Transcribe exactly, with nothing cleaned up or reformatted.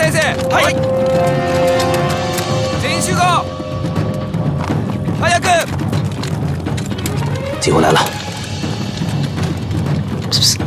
先生。はい。全员集合。早く。 机会来了。